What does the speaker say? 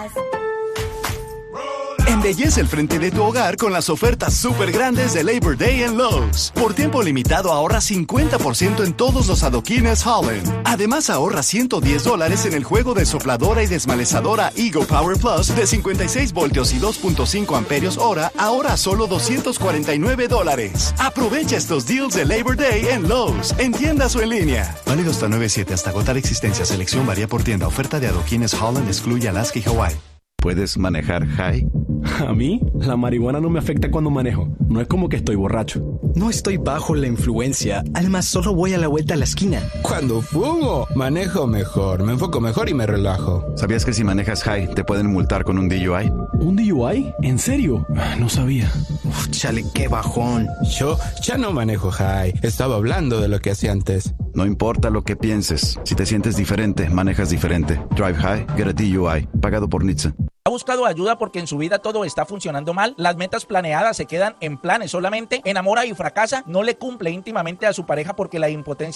Embellece el frente de tu hogar con las ofertas súper grandes de Labor Day en Lowe's. Por tiempo limitado ahorra 50% en todos los adoquines Holland. Además ahorra $110 en el juego de sopladora y desmalezadora Eagle Power Plus de 56 voltios y 2.5 amperios hora, ahora a solo $249. Aprovecha estos deals de Labor Day en Lowe's, en tiendas o en línea. Válido hasta 9/7 hasta agotar existencia. Selección varía por tienda. Oferta de adoquines Holland excluye Alaska y Hawái. ¿Puedes manejar high? A mí, la marihuana no me afecta cuando manejo. No es como que estoy borracho. No estoy bajo la influencia. Además, solo voy a la vuelta a la esquina. Cuando fumo, manejo mejor, me enfoco mejor y me relajo. ¿Sabías que si manejas high te pueden multar con un DUI? ¿Un DUI? ¿En serio? No sabía. Uf, chale, qué bajón. Yo ya no manejo high. Estaba hablando de lo que hacía antes. No importa lo que pienses. Si te sientes diferente, manejas diferente. Drive high, get a DUI. Pagado por NHTSA. ¿Ha buscado ayuda porque en su vida todo está funcionando mal? Las metas planeadas se quedan en planes solamente. Enamora y fracasa. No le cumple íntimamente a su pareja porque la impotencia